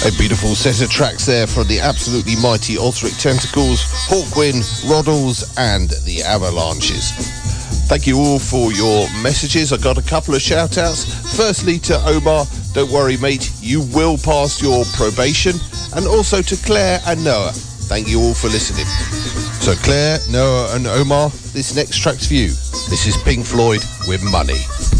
A beautiful set of tracks there from the absolutely mighty Osric Tentacles, Hawkwind, Roddles and the Avalanches. Thank you all for your messages. I got a couple of shout outs. Firstly to Omar, don't worry mate, you will pass your probation. And also to Claire and Noah. Thank you all for listening. So Claire, Noah and Omar, this next track's for you. This is Pink Floyd with Money.